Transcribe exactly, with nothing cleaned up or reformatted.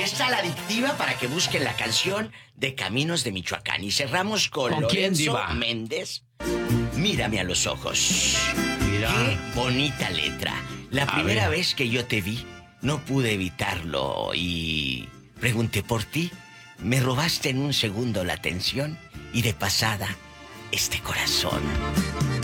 está la adictiva para que busquen la canción de Caminos de Michoacán. Y cerramos con, ¿Con quién, Lorenzo diva? Méndez. Mírame a los ojos. Mira. Qué bonita letra. La A primera ver. vez que yo te vi, no pude evitarlo y pregunté por ti. Me robaste en un segundo la atención y de pasada este corazón.